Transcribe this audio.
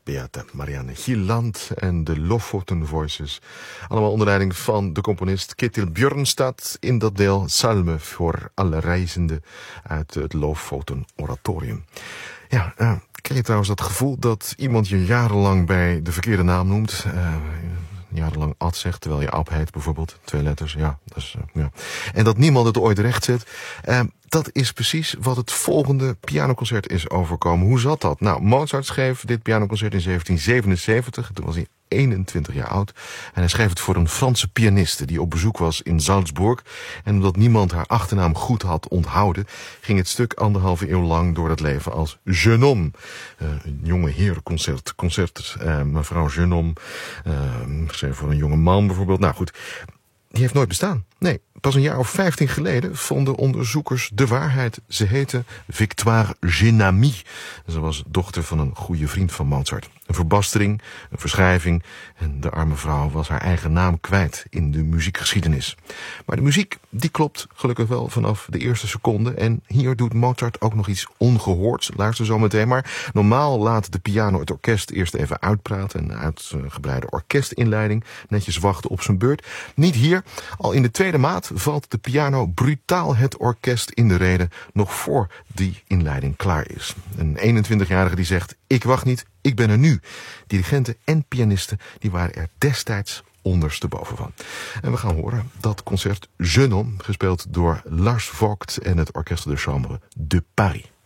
Beate Marianne Gilland en de Lofoten Voices. Allemaal onder leiding van de componist Ketil Björnstad in dat deel Salme voor alle reizenden uit het Lofoten Oratorium. Ja, ken je trouwens dat gevoel dat iemand je jarenlang bij de verkeerde naam noemt? Jarenlang Ad zegt, terwijl je Ab heet bijvoorbeeld. 2 letters, ja. Ja. En dat niemand het ooit recht zet. Dat is precies wat het volgende pianoconcert is overkomen. Hoe zat dat? Nou, Mozart schreef dit pianoconcert in 1777. Toen was hij 21 jaar oud. En hij schreef het voor een Franse pianiste die op bezoek was in Salzburg. En omdat niemand haar achternaam goed had onthouden, ging het stuk 1,5 eeuw lang door het leven als Jeune Homme. Een jonge heer concert. Mevrouw Jeune Homme. Geschreven voor een jonge man bijvoorbeeld. Nou goed, die heeft nooit bestaan. Nee, pas een jaar of 15 geleden vonden onderzoekers de waarheid. Ze heette Victoire Genami. Ze was dochter van een goede vriend van Mozart. Een verbastering, een verschrijving. En de arme vrouw was haar eigen naam kwijt in de muziekgeschiedenis. Maar de muziek, die klopt gelukkig wel vanaf de eerste seconde. En hier doet Mozart ook nog iets ongehoords. Luister zo meteen maar. Normaal laat de piano het orkest eerst even uitpraten. Een uitgebreide orkestinleiding. Netjes wachten op zijn beurt. Niet hier. Al in de tweede maat valt de piano brutaal het orkest in de rede, nog voor die inleiding klaar is. Een 21-jarige die zegt, ik wacht niet, ik ben er nu. Dirigenten en pianisten die waren er destijds ondersteboven van. En we gaan horen dat concert Jeune Homme, gespeeld door Lars Vogt en het Orchestre de Chambre de Paris.